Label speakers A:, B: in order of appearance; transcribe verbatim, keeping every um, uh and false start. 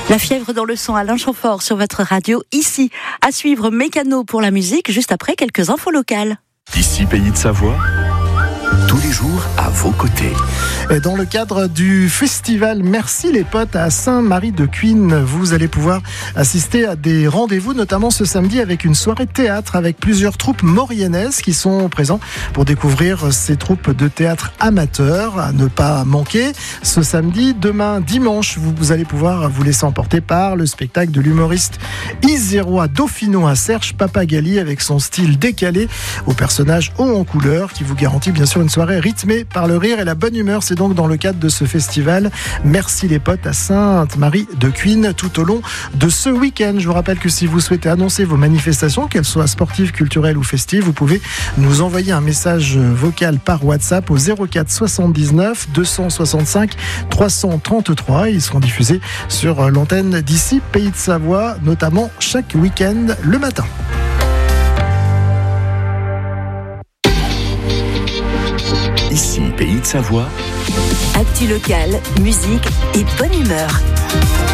A: La fièvre dans le son, Alain Chamfort sur votre radio. Ici, à suivre Mécano pour la musique, juste après quelques infos locales.
B: Ici, Pays de Savoie, tous les jours à vos côtés.
C: Et dans le cadre du festival Merci les potes à Saint-Marie-de-Cuines, vous allez pouvoir assister à des rendez-vous, notamment ce samedi avec une soirée théâtre avec plusieurs troupes mauriennaises qui sont présents pour découvrir ces troupes de théâtre amateurs à ne pas manquer. Ce samedi, demain, dimanche, vous, vous allez pouvoir vous laisser emporter par le spectacle de l'humoriste isérois dauphinois Serge Papagali avec son style décalé au personnage haut en couleur qui vous garantit bien sûr une soirée rythmée par le rire et la bonne humeur. C'est donc dans le cadre de ce festival Merci les potes à Sainte-Marie-de-Cuines tout au long de ce week-end. Je vous rappelle que si vous souhaitez annoncer vos manifestations, qu'elles soient sportives, culturelles ou festives, vous pouvez nous envoyer un message vocal par WhatsApp au zéro quatre soixante-dix-neuf deux cent soixante-cinq trois cent trente-trois. Ils seront diffusés sur l'antenne d'ici Pays de Savoie, notamment chaque week-end le matin.
B: Ici, Pays de Savoie.
A: Actu local, musique et bonne humeur.